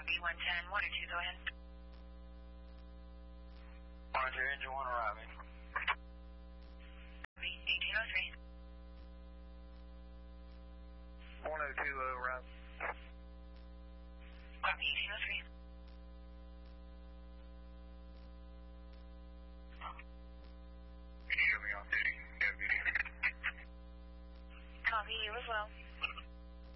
Copy 110, 1 or 2, go ahead. 1 or 2, engine 1 arriving.